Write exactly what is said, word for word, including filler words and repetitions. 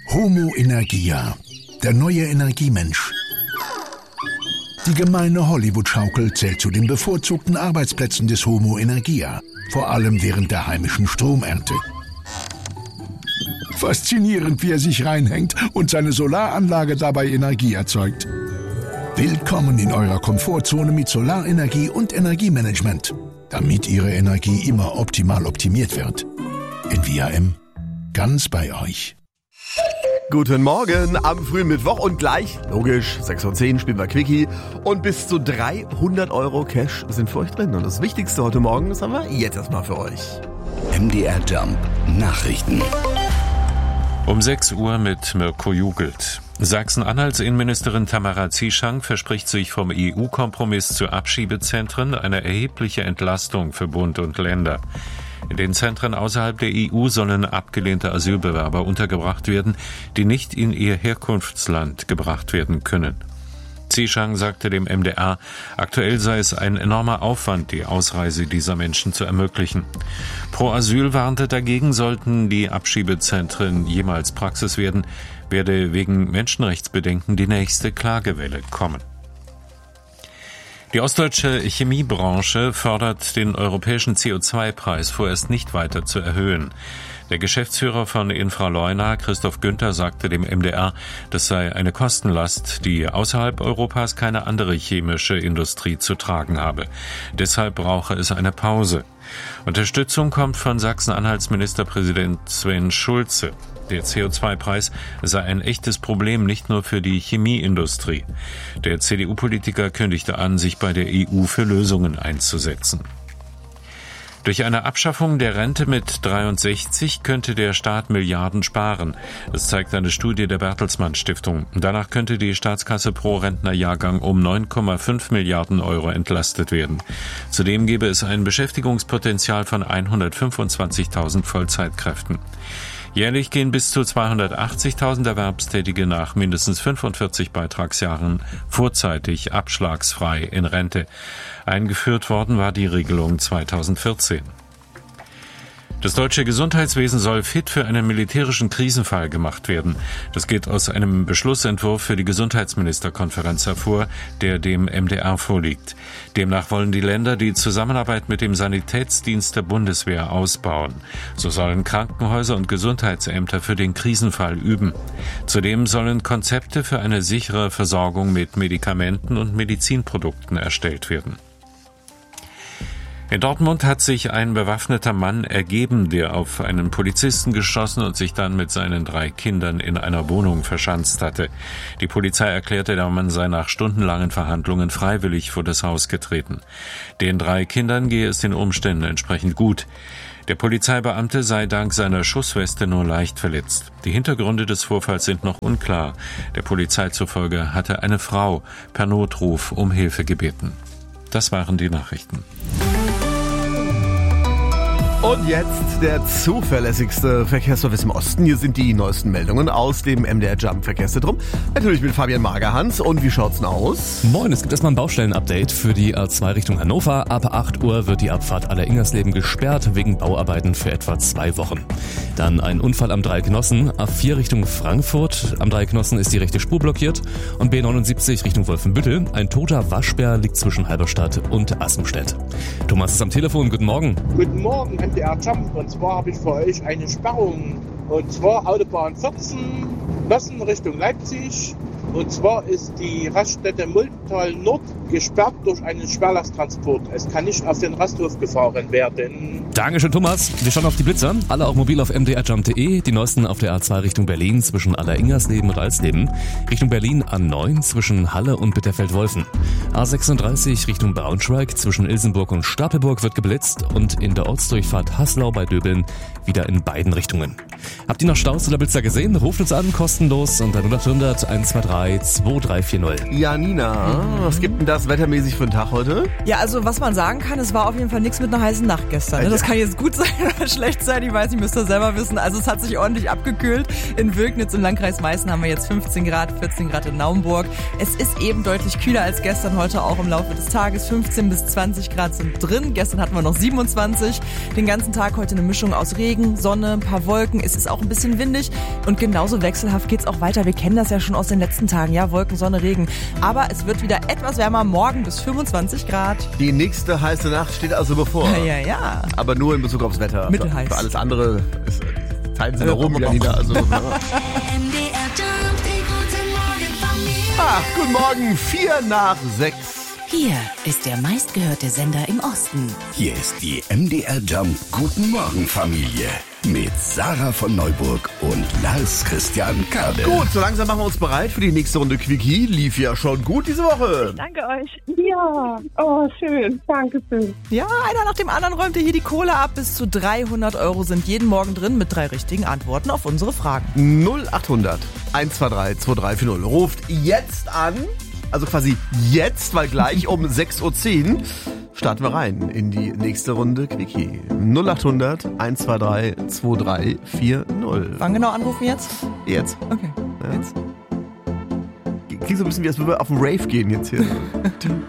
Homo Energia, der neue Energiemensch. Die gemeine Hollywood-Schaukel zählt zu den bevorzugten Arbeitsplätzen des Homo Energia, vor allem während der heimischen Stromernte. Faszinierend, wie er sich reinhängt und seine Solaranlage dabei Energie erzeugt. Willkommen in eurer Komfortzone mit Solarenergie und Energiemanagement, damit Ihre Energie immer optimal optimiert wird. In V R M, ganz bei euch. Guten Morgen am frühen Mittwoch und gleich, logisch, sechs Uhr zehn spielen wir Quickie und bis zu dreihundert Euro Cash sind für euch drin. Und das Wichtigste heute Morgen, das haben wir jetzt erstmal für euch. M D R Jump Nachrichten. Um sechs Uhr mit Mirko Jugelt. Sachsen-Anhalts Innenministerin Tamara Zieschang verspricht sich vom E U-Kompromiss zu Abschiebezentren eine erhebliche Entlastung für Bund und Länder. In den Zentren außerhalb der E U sollen abgelehnte Asylbewerber untergebracht werden, die nicht in ihr Herkunftsland gebracht werden können. Zieschang sagte dem M D R, aktuell sei es ein enormer Aufwand, die Ausreise dieser Menschen zu ermöglichen. Pro Asyl warnte dagegen, sollten die Abschiebezentren jemals Praxis werden, werde wegen Menschenrechtsbedenken die nächste Klagewelle kommen. Die ostdeutsche Chemiebranche fordert, den europäischen C O zwei Preis vorerst nicht weiter zu erhöhen. Der Geschäftsführer von Infraleuna, Christoph Günther, sagte dem M D R, das sei eine Kostenlast, die außerhalb Europas keine andere chemische Industrie zu tragen habe. Deshalb brauche es eine Pause. Unterstützung kommt von Sachsen-Anhalts Ministerpräsident Sven Schulze. Der C O zwei Preis sei ein echtes Problem, nicht nur für die Chemieindustrie. Der C D U-Politiker kündigte an, sich bei der E U für Lösungen einzusetzen. Durch eine Abschaffung der Rente mit dreiundsechzig könnte der Staat Milliarden sparen. Das zeigt eine Studie der Bertelsmann Stiftung. Danach könnte die Staatskasse pro Rentnerjahrgang um neun Komma fünf Milliarden Euro entlastet werden. Zudem gäbe es ein Beschäftigungspotenzial von hundertfünfundzwanzigtausend Vollzeitkräften. Jährlich gehen bis zu zweihundertachtzigtausend Erwerbstätige nach mindestens fünfundvierzig Beitragsjahren vorzeitig abschlagsfrei in Rente. Eingeführt worden war die Regelung zweitausendvierzehn. Das deutsche Gesundheitswesen soll fit für einen militärischen Krisenfall gemacht werden. Das geht aus einem Beschlussentwurf für die Gesundheitsministerkonferenz hervor, der dem M D R vorliegt. Demnach wollen die Länder die Zusammenarbeit mit dem Sanitätsdienst der Bundeswehr ausbauen. So sollen Krankenhäuser und Gesundheitsämter für den Krisenfall üben. Zudem sollen Konzepte für eine sichere Versorgung mit Medikamenten und Medizinprodukten erstellt werden. In Dortmund hat sich ein bewaffneter Mann ergeben, der auf einen Polizisten geschossen und sich dann mit seinen drei Kindern in einer Wohnung verschanzt hatte. Die Polizei erklärte, der Mann sei nach stundenlangen Verhandlungen freiwillig vor das Haus getreten. Den drei Kindern gehe es den Umständen entsprechend gut. Der Polizeibeamte sei dank seiner Schussweste nur leicht verletzt. Die Hintergründe des Vorfalls sind noch unklar. Der Polizei zufolge hatte eine Frau per Notruf um Hilfe gebeten. Das waren die Nachrichten. Und jetzt der zuverlässigste Verkehrsservice im Osten. Hier sind die neuesten Meldungen aus dem M D R Jump Verkehrszentrum. Natürlich mit Fabian Magerhans. Und wie schaut's denn aus? Moin, es gibt erstmal ein Baustellen-Update für die A zwei Richtung Hannover. Ab acht Uhr wird die Abfahrt Aller-Ingersleben gesperrt wegen Bauarbeiten für etwa zwei Wochen. Dann ein Unfall am Dreiecknossen. A vier Richtung Frankfurt. Am Dreiecknossen ist die rechte Spur blockiert. Und B neunundsiebzig Richtung Wolfenbüttel. Ein toter Waschbär liegt zwischen Halberstadt und Assenstedt. Thomas ist am Telefon. Guten Morgen. Guten Morgen, M D R Jump. Und zwar habe ich für euch eine Sperrung. Und zwar Autobahn vierzehn, Nossen Richtung Leipzig. Und zwar ist die Raststätte Muldental Nord gesperrt durch einen Schwerlasttransport. Es kann nicht auf den Rasthof gefahren werden. Dankeschön, Thomas. Wir schauen auf die Blitzer. Alle auch mobil auf m d r jump punkt d e. Die neuesten auf der A zwei Richtung Berlin zwischen Aller-Ingersleben und Alsleben. Richtung Berlin A neun zwischen Halle und Bitterfeld-Wolfen. A sechsunddreißig Richtung Braunschweig zwischen Ilsenburg und Stapelburg wird geblitzt. Und in der Ortsdurchfahrt Haslau bei Döbeln wieder in beiden Richtungen. Habt ihr noch Staus oder Blitzer gesehen? Ruft uns an, kostenlos unter null acht hundert eins zwei drei drei zwei drei vier null. Ja, Nina, mhm. was gibt denn das wettermäßig für einen Tag heute? Ja, also was man sagen kann, es war auf jeden Fall nichts mit einer heißen Nacht gestern. Ne? Das kann jetzt gut sein oder schlecht sein, ich weiß, ihr müsst das selber wissen. Also es hat sich ordentlich abgekühlt. In Wülknitz im Landkreis Meißen haben wir jetzt fünfzehn Grad, vierzehn Grad in Naumburg. Es ist eben deutlich kühler als gestern, heute auch im Laufe des Tages. fünfzehn bis zwanzig Grad sind drin. Gestern hatten wir noch siebenundzwanzig. Den ganzen Tag heute eine Mischung aus Regen, Sonne, ein paar Wolken. Es ist auch ein bisschen windig und genauso wechselhaft geht's auch weiter. Wir kennen das ja schon aus den letzten Tagen. Ja, Wolken, Sonne, Regen. Aber es wird wieder etwas wärmer, morgen bis fünfundzwanzig Grad. Die nächste heiße Nacht steht also bevor. Ja, ja, ja. Aber nur in Bezug aufs Wetter. Mittelheiß. Für, für alles andere ist, teilen sie da rum, Janina. Also, ja. Ach, guten Morgen, vier nach sechs. Hier ist der meistgehörte Sender im Osten. Hier ist die M D R Jump Guten Morgen Familie mit Sarah von Neuburg und Lars Christian Kade. Gut, so langsam machen wir uns bereit für die nächste Runde Quickie. Lief ja schon gut diese Woche. Danke euch. Ja, oh schön, danke schön. Ja, einer nach dem anderen räumte hier die Kohle ab. Bis zu dreihundert Euro sind jeden Morgen drin mit drei richtigen Antworten auf unsere Fragen. null acht hundert eins zwei drei zwei drei vier null. Ruft jetzt an. Also quasi jetzt, weil gleich um sechs Uhr zehn starten wir rein in die nächste Runde Quickie. null acht hundert eins zwei drei zwei drei vier null. Wann genau anrufen jetzt? Jetzt. Okay. Ja. Jetzt. Klingt so ein bisschen wie, als würden wir auf den Rave gehen jetzt hier.